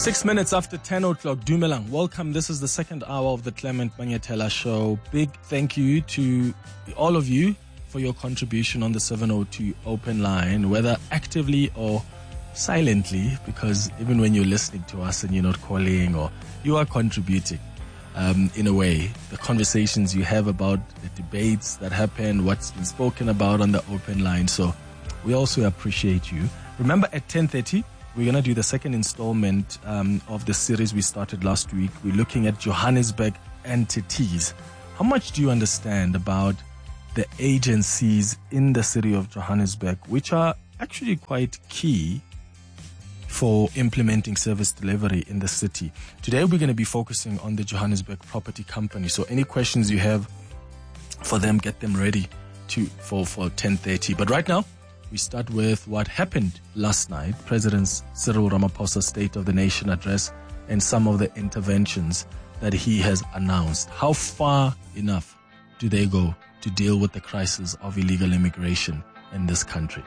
6 minutes after 10 o'clock, Dumelang, welcome. This is the second hour of the Clement Manyetela Show. Big thank you to all of you for your contribution on the 702 open line, whether actively or silently, because even when you're listening to us and you're not calling, or you are contributing in a way, the conversations you have about the debates that happen, what's been spoken about on the open line. So we also appreciate you. Remember, at 10:30, we're going to do the second installment of the series we started last week. We're looking at Johannesburg entities. How much do you understand about the agencies in the city of Johannesburg, which are actually quite key for implementing service delivery in the city? Today, we're going to be focusing on the Johannesburg Property Company. So any questions you have for them, get them ready for 10:30. But right now, we start with what happened last night, President Cyril Ramaphosa's State of the Nation address and some of the interventions that he has announced. How far enough do they go to deal with the crisis of illegal immigration in this country?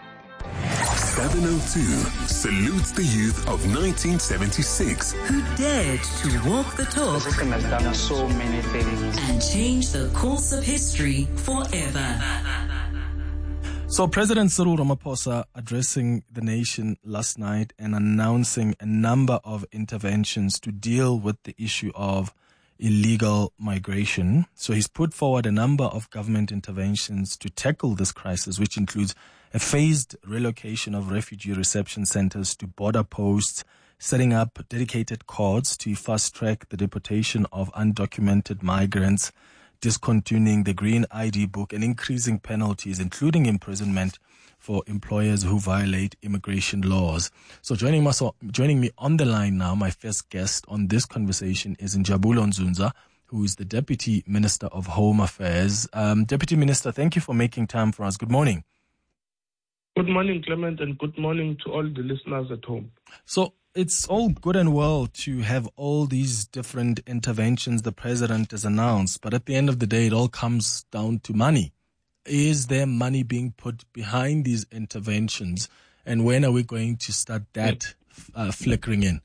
702 salutes the youth of 1976 who dared to walk the talk. The system has done so many things and change the course of history forever. So President Cyril Ramaphosa addressing the nation last night and announcing a number of interventions to deal with the issue of illegal migration. So he's put forward a number of government interventions to tackle this crisis, which includes a phased relocation of refugee reception centers to border posts, setting up dedicated courts to fast-track the deportation of undocumented migrants, discontinuing the Green ID book, and increasing penalties, including imprisonment, for employers who violate immigration laws. So joining me on the line now, my first guest on this conversation is Njabulo Nzunza, who is the Deputy Minister of Home Affairs. Deputy Minister, thank you for making time for us. Good morning. Good morning, Clement, and good morning to all the listeners at home. So it's all good and well to have all these different interventions the president has announced, but at the end of the day, it all comes down to money. Is there money being put behind these interventions, and when are we going to start that flickering in?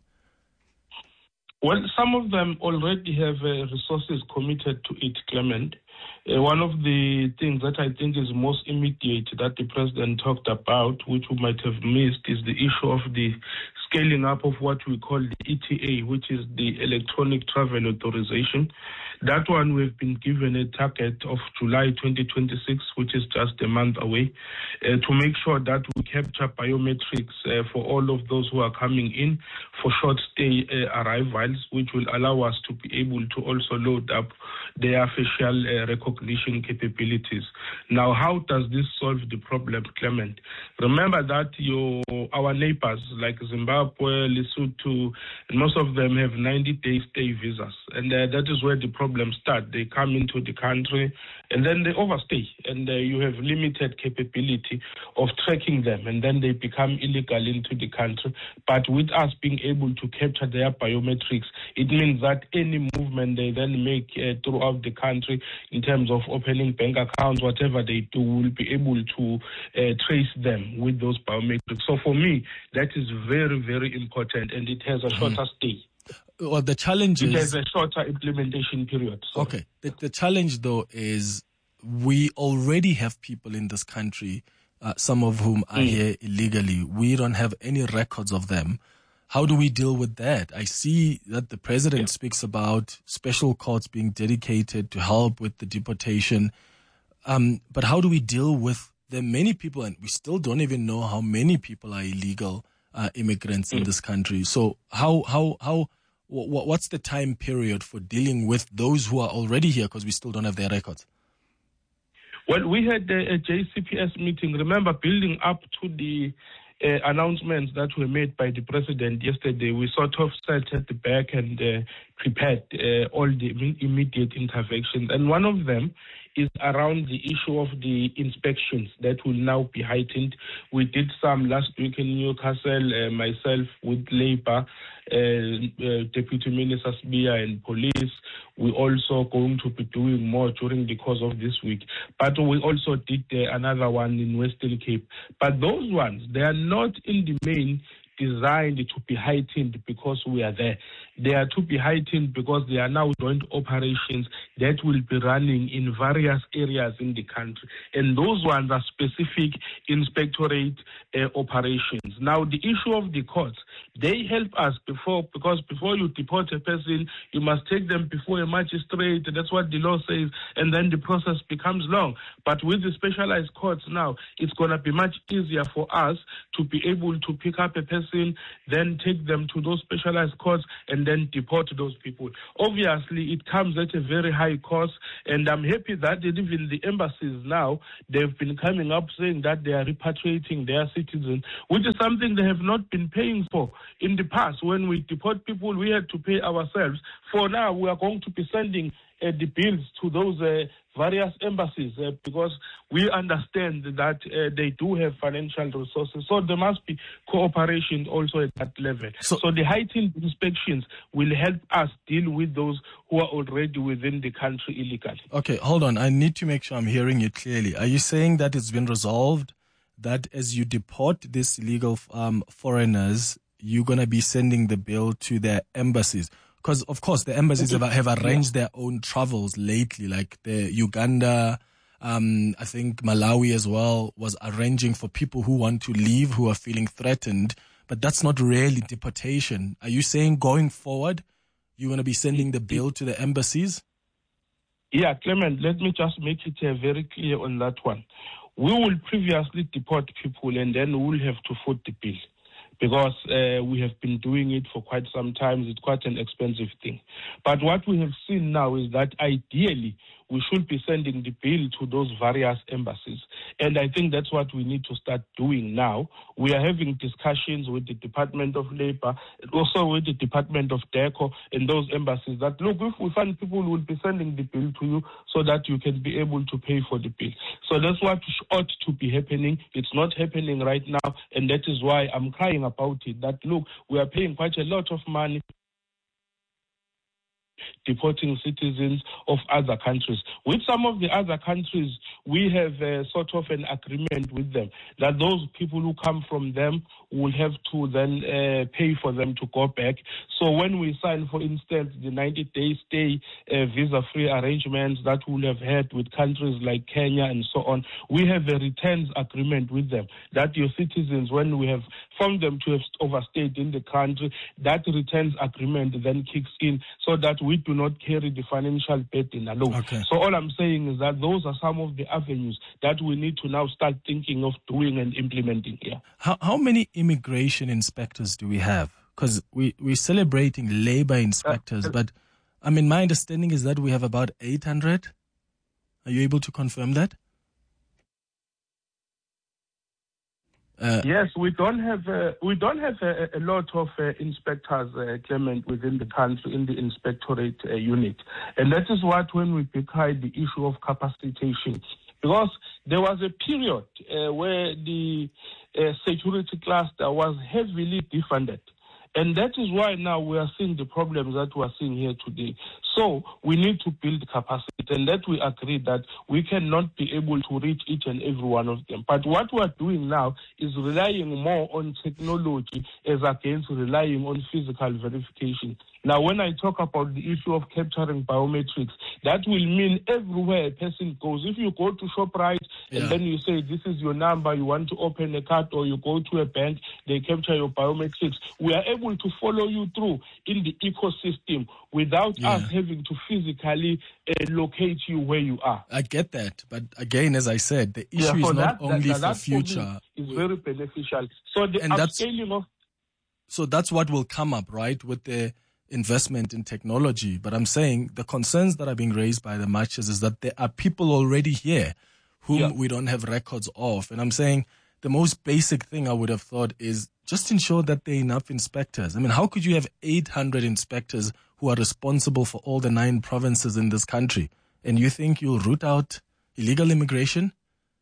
Well, some of them already have resources committed to it, Clement. One of the things that I think is most immediate that the president talked about, which we might have missed, is the issue of the scaling up of what we call the ETA, which is the Electronic Travel Authorization. That one we've been given a target of July 2026, which is just a month away, to make sure that we capture biometrics for all of those who are coming in for short stay arrivals, which will allow us to be able to also load up their facial recognition capabilities. Now, how does this solve the problem, Clement? Remember that our neighbors like Zimbabwe, Lesotho, and most of them have 90-day stay visas, and that is where the problem starts. They come into the country and then they overstay, and you have limited capability of tracking them, and then they become illegal into the country. But with us being able to capture their biometrics, it means that any movement they then make throughout the country in terms of opening bank accounts, whatever they do, will be able to trace them with those biometrics. So for me, that is very, very important, and it has a shorter stay. Well, the challenge is... It has a shorter implementation period. Sorry. Okay. The challenge, though, is we already have people in this country, some of whom are here illegally. We don't have any records of them. How do we deal with that? I see that the president speaks about special courts being dedicated to help with the deportation. But how do we deal with the many people, and we still don't even know how many people are illegal immigrants in this country. So what's the time period for dealing with those who are already here, because we still don't have their records? Well, we had a JCPS meeting, remember, building up to the announcements that were made by the president yesterday. We sort of sat at the back and prepared all the immediate interventions. And one of them is around the issue of the inspections that will now be heightened. We did some last week in Newcastle, myself with Labour, Deputy Minister Sibiya and police. We're also going to be doing more during the course of this week. But we also did another one in Western Cape. But those ones, they are not in the main designed to be heightened because we are there. They are to be heightened because they are now joint operations that will be running in various areas in the country. And those ones are specific inspectorate operations. Now, the issue of the courts, they help us because before you deport a person, you must take them before a magistrate. That's what the law says, and then the process becomes long. But with the specialized courts now, it's going to be much easier for us to be able to pick up a person, then take them to those specialized courts, and then deport those people. Obviously, it comes at a very high cost, and I'm happy that even the embassies now, they've been coming up saying that they are repatriating their citizens, which is something they have not been paying for. In the past, when we deport people, we had to pay ourselves. For now, we are going to be sending the bills to those various embassies because we understand that they do have financial resources. So there must be cooperation also at that level. So the heightened inspections will help us deal with those who are already within the country illegally. Okay, hold on. I need to make sure I'm hearing you clearly. Are you saying that it's been resolved that as you deport these illegal foreigners, you're going to be sending the bill to their embassies? Because, of course, the embassies have arranged their own travels lately, like the Uganda, I think Malawi as well, was arranging for people who want to leave, who are feeling threatened. But that's not really deportation. Are you saying going forward, you're going to be sending the bill to the embassies? Yeah, Clement, let me just make it very clear on that one. We will previously deport people and then we will have to foot the bill, because we have been doing it for quite some time. It's quite an expensive thing. But what we have seen now is that ideally we should be sending the bill to those various embassies. And I think that's what we need to start doing now. We are having discussions with the Department of Labor, also with the Department of DECO and those embassies that, look, if we find people, we'll be sending the bill to you so that you can be able to pay for the bill. So that's what ought to be happening. It's not happening right now, and that is why I'm crying about it, that, look, we are paying quite a lot of money deporting citizens of other countries. With some of the other countries, we have sort of an agreement with them that those people who come from them will have to then pay for them to go back. So when we sign, for instance, the 90-day stay visa-free arrangements that we'll have had with countries like Kenya and so on, we have a returns agreement with them that your citizens, when we have found them to have overstayed in the country, that returns agreement then kicks in so that we do not carry the financial burden alone. Okay. So all I'm saying is that those are some of the avenues that we need to now start thinking of doing and implementing here. How many immigration inspectors do we have? Because we're celebrating labor inspectors, but I mean, my understanding is that we have about 800. Are you able to confirm that? Yes, we don't have a lot of inspectors, Clement, within the country in the inspectorate unit, and that is what when we pick the issue of capacitation, because there was a period where the security cluster was heavily defunded. And that is why now we are seeing the problems that we are seeing here today. So we need to build capacity, and that we agree that we cannot be able to reach each and every one of them. But what we are doing now is relying more on technology as against relying on physical verification. Now, when I talk about the issue of capturing biometrics, that will mean everywhere a person goes. If you go to ShopRite and then you say, this is your number, you want to open a card, or you go to a bank, they capture your biometrics, we are able to follow you through in the ecosystem without us having to physically locate you where you are. I get that. But again, as I said, the issue is not only for future. It's very beneficial. So the upscaling of... So that's what will come up, right, with the investment in technology. But I'm saying the concerns that are being raised by the marchers is that there are people already here whom we don't have records of. And I'm saying the most basic thing I would have thought is just ensure that there are enough inspectors. I mean, how could you have 800 inspectors who are responsible for all the 9 provinces in this country? And you think you'll root out illegal immigration?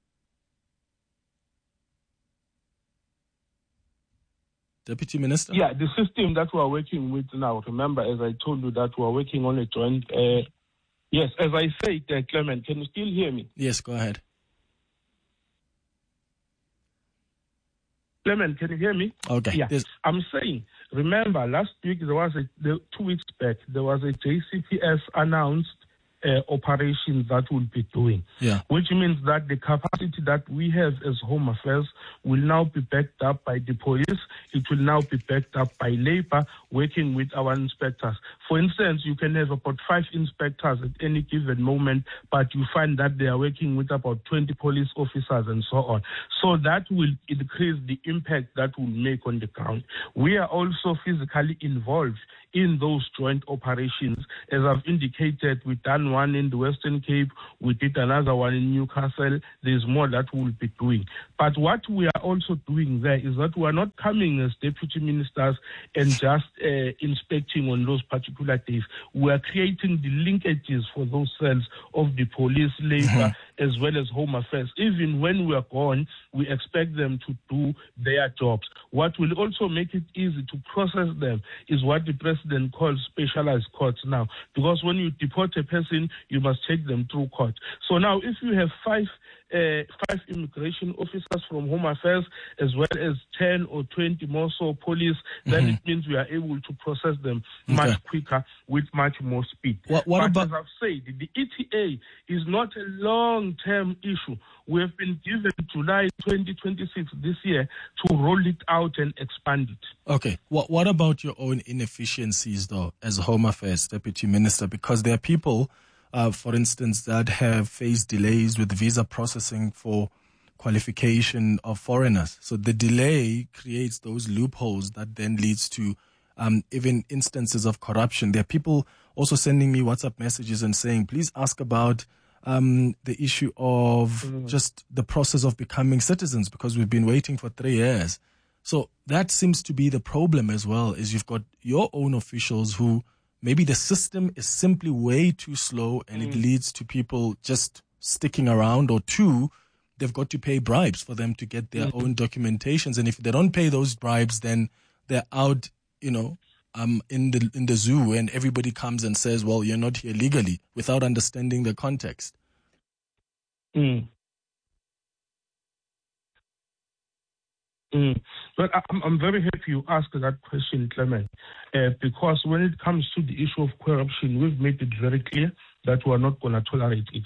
Deputy Minister? Yeah, the system that we are working with now, remember, as I told you, that we are working on a joint... yes, as I said, Clement, can you still hear me? Yes, go ahead. Clement, can you hear me? Okay. Yeah. I'm saying, remember, last week, 2 weeks back, there was a JCPS announced operations that we'll be doing, which means that the capacity that we have as Home Affairs will now be backed up by the police. It will now be backed up by labor working with our inspectors. For instance, you can have about 5 inspectors at any given moment, but you find that they are working with about 20 police officers and so on. So that will increase the impact that we'll make on the ground. We are also physically involved in those joint operations. As I've indicated, we've done one in the Western Cape, we did another one in Newcastle. There's more that we'll be doing. But what we are also doing there is that we are not coming as deputy ministers and just inspecting on those particular days. We are creating the linkages for those cells of the police, labor, as well as Home Affairs. Even when we are gone, we expect them to do their jobs. What will also make it easy to process them is what the President calls specialized courts now. Because when you deport a person, you must take them through court. So now if you have 5 immigration officers from Home Affairs as well as 10 or 20 more so police, then it means we are able to process them much quicker with much more speed. What about, as I've said, the ETA is not a long-term issue. We have been given July 2026 this year to roll it out and expand it. Okay. What about your own inefficiencies, though, as Home Affairs Deputy Minister? Because there are people, for instance, that have faced delays with visa processing for qualification of foreigners. So the delay creates those loopholes that then leads to even instances of corruption. There are people also sending me WhatsApp messages and saying, please ask about the issue of just the process of becoming citizens, because we've been waiting for 3 years. So that seems to be the problem as well, is you've got your own officials who maybe the system is simply way too slow and it leads to people just sticking around, or 2, they've got to pay bribes for them to get their own documentations. And if they don't pay those bribes, then they're out, in the zoo, and everybody comes and says, well, you're not here legally, without understanding the context. But I'm very happy you asked that question, Clement, because when it comes to the issue of corruption, we've made it very clear that we are not going to tolerate it.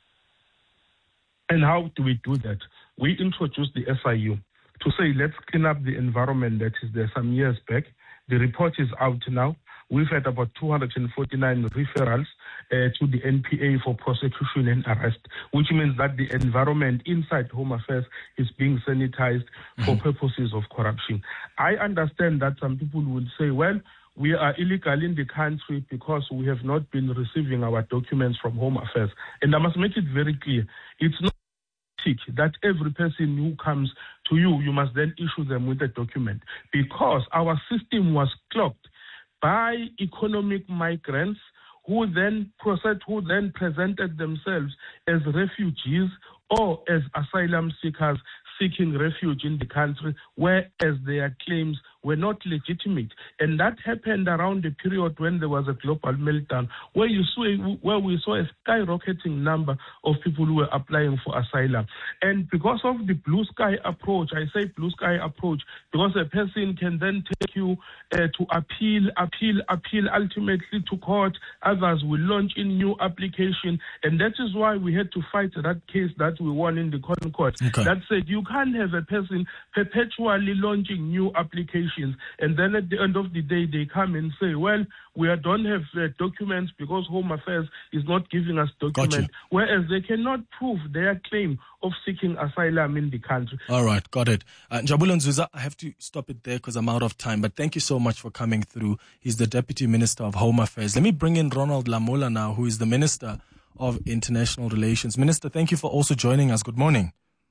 And how do we do that? We introduced the SIU to say, let's clean up the environment that is there some years back. The report is out now. We've had about 249 referrals to the NPA for prosecution and arrest, which means that the environment inside Home Affairs is being sanitized for purposes of corruption. I understand that some people will say, well, we are illegal in the country because we have not been receiving our documents from Home Affairs. And I must make it very clear, it's not that every person who comes to you, you must then issue them with a document, because our system was clogged by economic migrants who then presented themselves as refugees or as asylum seekers seeking refuge in the country, whereas their claims were not legitimate. And that happened around the period when there was a global meltdown, where we saw a skyrocketing number of people who were applying for asylum. And because of the blue sky approach, I say blue sky approach, because a person can then take you to appeal, ultimately to court. Others will launch in new application. And that is why we had to fight that case that we won in the court that said you can't have a person perpetually launching new applications, and then at the end of the day they come and say, well, we don't have documents because Home Affairs is not giving us documents, whereas they cannot prove their claim of seeking asylum in the country. All right, got it. Njabulo Nzuza, I have to stop it there because I'm out of time, but thank you so much for coming through. He's the Deputy Minister of Home Affairs. Let me bring in Ronald Lamola now, who is the Minister of International Relations. Minister, thank you for also joining us. Good morning.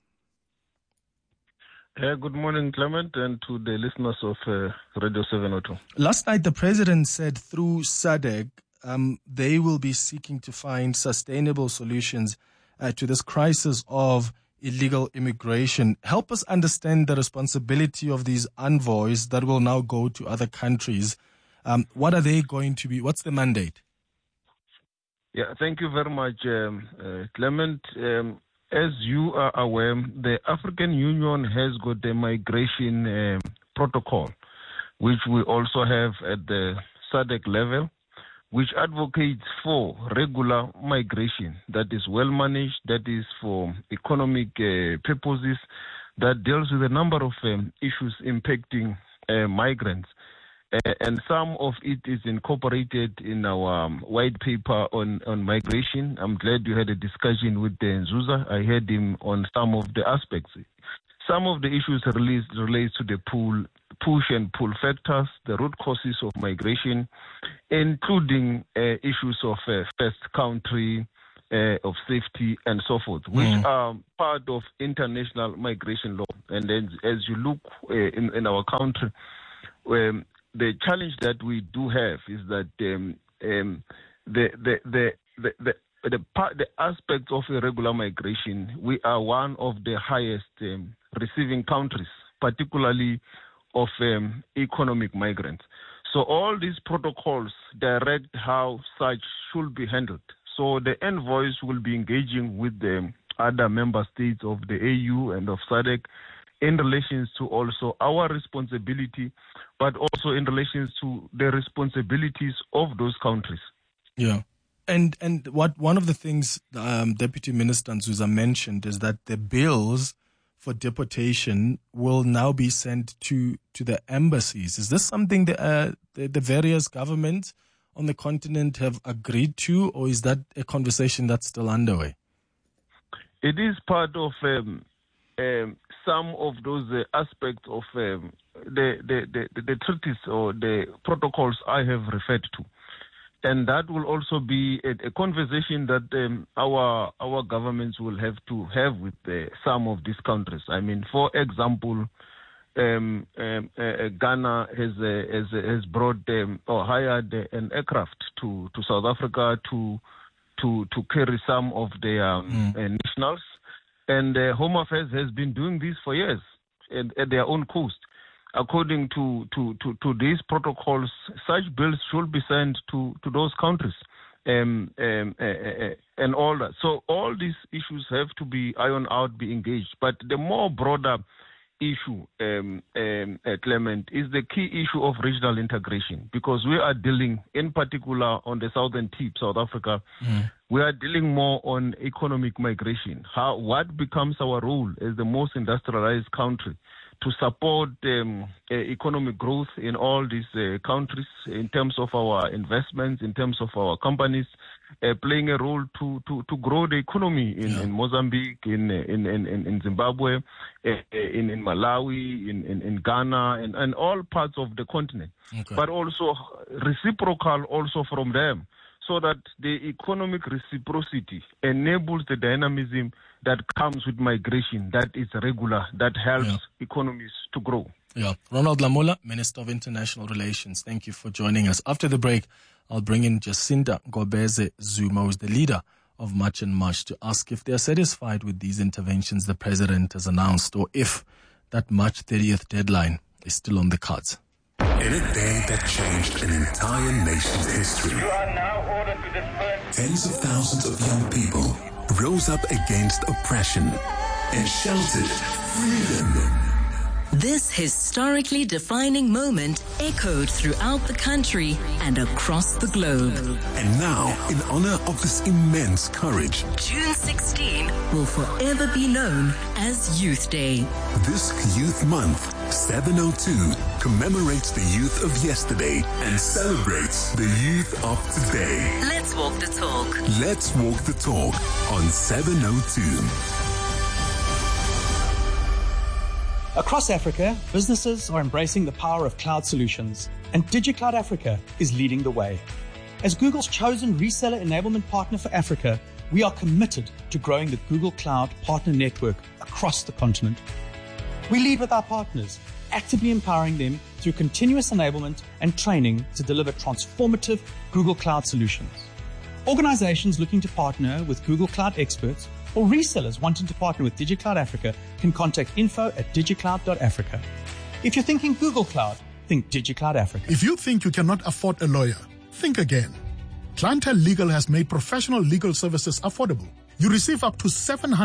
Good morning, Clement, and to the listeners of Radio 702. Last night, the President said through SADC, they will be seeking to find sustainable solutions to this crisis of illegal immigration. Help us understand the responsibility of these envoys that will now go to other countries. What are they going to be? What's the mandate? Yeah, thank you very much, Clement. as you are aware, the African Union has got a migration protocol, which we also have at the SADC level, which advocates for regular migration that is well managed, that is for economic purposes, that deals with a number of issues impacting migrants. And some of it is incorporated in our white paper on migration. I'm glad you had a discussion with Nzuza. I heard him on some of the aspects. Some of the issues relates to the push and pull factors, the root causes of migration, including issues of first country, of safety, and so forth, which are part of international migration law. And then, as you look in our country, the challenge that we do have is that the aspect of irregular migration, we are one of the highest receiving countries, particularly of economic migrants. So all these protocols direct how such should be handled. So the envoys will be engaging with the other member states of the AU and of SADC in relation to also our responsibility, but also in relation to the responsibilities of those countries. Yeah. And what one of the things Deputy Minister Nzuza mentioned is that the bills for deportation will now be sent to the embassies. Is this something the various governments on the continent have agreed to, or is that a conversation that's still underway? It is part of some of those aspects of the treaties or the protocols I have referred to. And that will also be a conversation that our governments will have to have with some of these countries. I mean, for example, Ghana has brought or hired an aircraft to South Africa to carry some of their nationals. And Home Affairs has been doing this for years at their own coast. According to these protocols, such bills should be sent to those countries and all that. So all these issues have to be ironed out, be engaged. But the more broader issue, Clement, is the key issue of regional integration, because we are dealing, in particular on the southern tip, South Africa, we are dealing more on economic migration. What becomes our role as the most industrialized country to support economic growth in all these countries in terms of our investments, in terms of our companies, playing a role to grow the economy in Mozambique, in Zimbabwe, in Malawi, in Ghana, and all parts of the continent. Okay. But also reciprocal also from them, so that the economic reciprocity enables the dynamism that comes with migration, that is regular, that helps economies to grow. Yeah. Ronald Lamola, Minister of International Relations, thank you for joining us. After the break, I'll bring in Jacinta Ngobeze Zuma, who's the leader of March and March, to ask if they're satisfied with these interventions the president has announced, or if that March 30th deadline is still on the cards. In a day that changed an entire nation's history, You are now ordered to disperse. tens of thousands of young people rose up against oppression and shouted freedom. This historically defining moment echoed throughout the country and across the globe. And now, in honor of this immense courage, June 16 will forever be known as Youth Day. this Youth Month, 702, commemorates the youth of yesterday and celebrates the youth of today. Let's walk the talk. Let's walk the talk on 702. Across Africa, businesses are embracing the power of cloud solutions, and DigiCloud Africa is leading the way. As Google's chosen reseller enablement partner for Africa, we are committed to growing the Google Cloud Partner Network across the continent. We lead with our partners, actively empowering them through continuous enablement and training to deliver transformative Google Cloud solutions. Organizations looking to partner with Google Cloud experts or resellers wanting to partner with DigiCloud Africa can contact info@digicloud.africa. If you're thinking Google Cloud, think DigiCloud Africa. If you think you cannot afford a lawyer, think again. Clientele Legal has made professional legal services affordable. you receive up to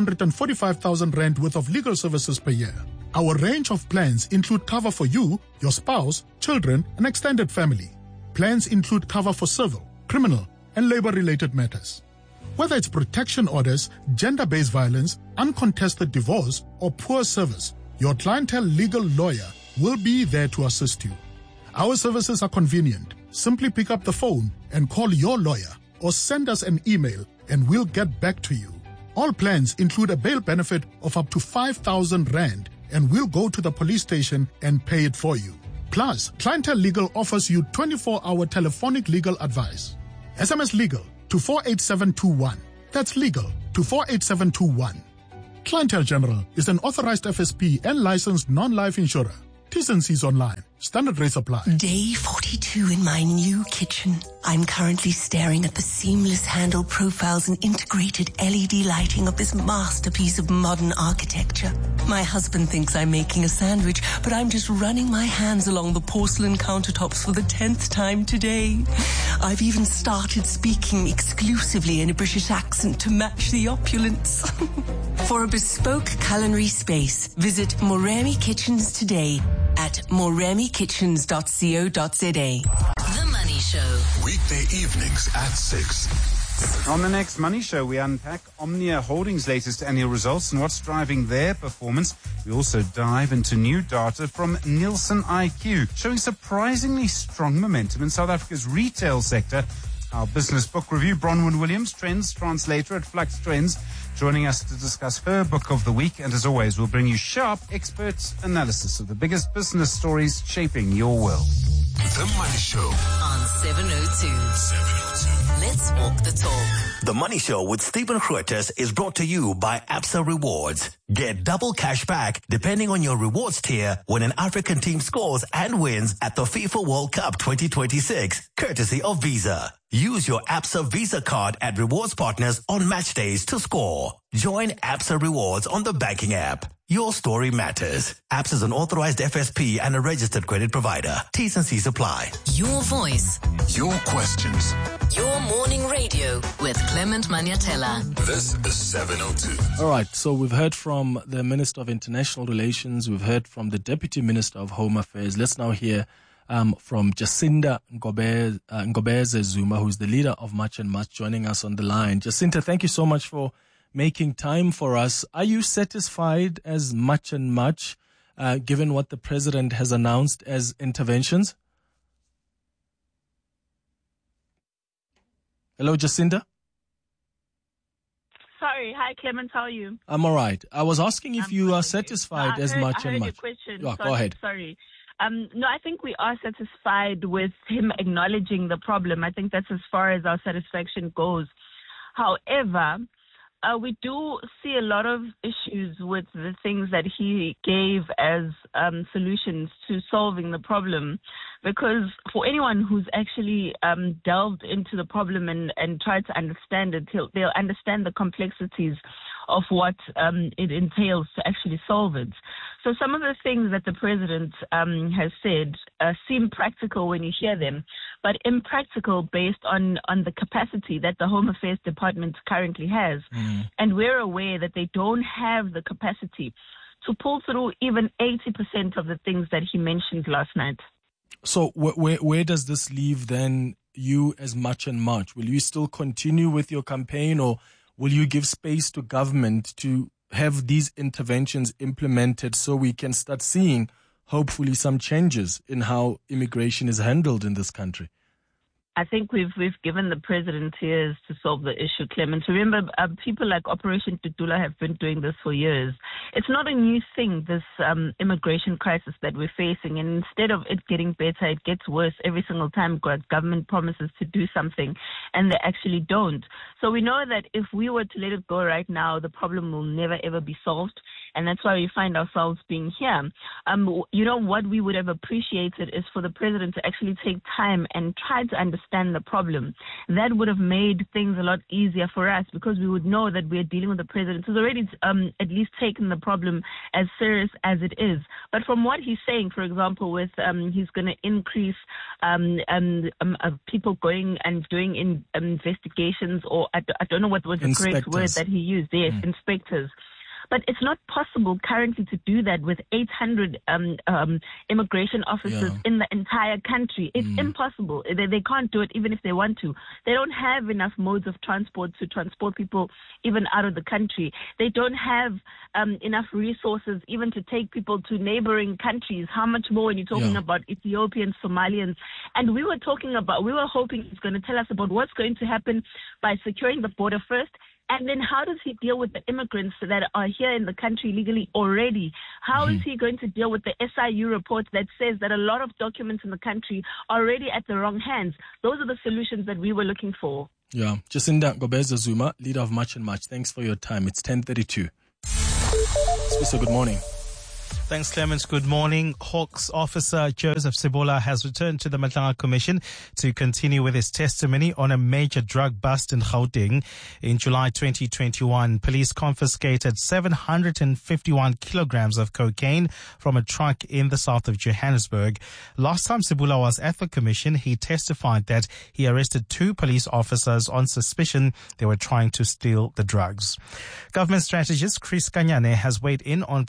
745,000 Rand worth of legal services per year. Our range of plans include cover for you, your spouse, children, and extended family. Plans include cover for civil, criminal, and labor-related matters. Whether it's protection orders, gender-based violence, uncontested divorce, or poor service, your clientele legal lawyer will be there to assist you. Our services are convenient. Simply pick up the phone and call your lawyer or send us an email and we'll get back to you. All plans include a bail benefit of up to 5,000 Rand and we'll go to the police station and pay it for you. Plus, Clientele Legal offers you 24-hour telephonic legal advice. SMS Legal to 48721. That's legal to 48721. Clientele General is an authorized FSP and licensed non-life insurer. T&Cs online. Standard rates apply. Day 42 in my new kitchen. I'm currently staring at the seamless handle profiles and integrated LED lighting of this masterpiece of modern architecture. My husband thinks I'm making a sandwich, but I'm just running my hands along the porcelain countertops for the 10th time today. I've even started speaking exclusively in a British accent to match the opulence. For a bespoke culinary space, visit Moremi Kitchens today at moremikitchens.co.za. The Money Show. Weekday evenings at 6. On the next Money Show, we unpack Omnia Holdings' latest annual results and what's driving their performance. We also dive into new data from Nielsen IQ, showing surprisingly strong momentum in South Africa's retail sector. Our business book review, Bronwyn Williams, Trends Translator at Flux Trends, joining us to discuss her book of the week. And as always, we'll bring you sharp expert analysis of the biggest business stories shaping your world. The Money Show on 702. Let's walk the talk. The Money Show with Stephen Grootes is brought to you by Absa Rewards. Get double cash back depending on your rewards tier when an African team scores and wins at the FIFA World Cup 2026, courtesy of Visa. Use your Absa Visa card at rewards partners on match days to score. Join Absa Rewards on the banking app. Your story matters. Absa is an authorized FSP and a registered credit provider. T's and C's apply. Your voice. Your questions. Your morning radio with Clement Maniatella. This is 702. All right, so we've heard from the Minister of International Relations. We've heard from the Deputy Minister of Home Affairs. Let's now hear from Jacinta Ngobeze Zuma, who's the leader of Much and Much, joining us on the line. Jacinta, thank you so much for making time for us. Are you satisfied as Much and Much, given what the president has announced as interventions? Hello, Jacinta? Sorry. Hi, Clement. How are you? I'm all right. I was asking if you are satisfied as Much and Much. I heard your question. Oh, go ahead. Sorry. No, I think we are satisfied with him acknowledging the problem. I think that's as far as our satisfaction goes. However, we do see a lot of issues with the things that he gave as solutions to solving the problem, because for anyone who's actually delved into the problem and tried to understand it, they'll understand the complexities of what it entails to actually solve it. So some of the things that the president has said seem practical when you hear them, but impractical based on the capacity that the Home Affairs Department currently has. And we're aware that they don't have the capacity to pull through even 80% of the things that he mentioned last night. So where does this leave then you as Much and Much? Will you still continue with your campaign, or will you give space to government to have these interventions implemented so we can start seeing, hopefully, some changes in how immigration is handled in this country? I think we've given the president years to solve the issue, Clement. Remember, people like Operation Tutula have been doing this for years. It's not a new thing, this immigration crisis that we're facing. And instead of it getting better, it gets worse every single time government promises to do something and they actually don't. So we know that if we were to let it go right now, the problem will never, ever be solved. And that's why we find ourselves being here. What we would have appreciated is for the president to actually take time and try to understand the problem. That would have made things a lot easier for us, because we would know that we're dealing with a president who's already at least taken the problem as serious as it is. But from what he's saying, for example, with he's going to increase people going and doing investigations, or I don't know what was the correct word that he used. Yes, inspectors. But it's not possible currently to do that with 800 immigration officers in the entire country. It's impossible. They can't do it even if they want to. They don't have enough modes of transport to transport people even out of the country. They don't have enough resources even to take people to neighboring countries. How much more when you're talking about Ethiopians, Somalians? And we were hoping he's going to tell us about what's going to happen by securing the border first. And then how does he deal with the immigrants that are here in the country legally already? How is he going to deal with the SIU report that says that a lot of documents in the country are already at the wrong hands? Those are the solutions that we were looking for. Yeah. Jacinda Gobeza Zuma, leader of March and March. Thanks for your time. It's 10:32. So good morning. Thanks, Clemens. Good morning. Hawks officer Joseph Sebola has returned to the Matlanga Commission to continue with his testimony on a major drug bust in Gauteng. In July 2021, police confiscated 751 kilograms of cocaine from a truck in the south of Johannesburg. Last time Sebola was at the commission, he testified that he arrested 2 police officers on suspicion they were trying to steal the drugs. Government strategist Chris Kanyane has weighed in on